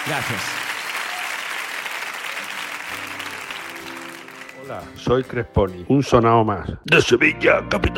Gracias. Hola, soy Cresponi, un sonado más. De Sevilla, capital.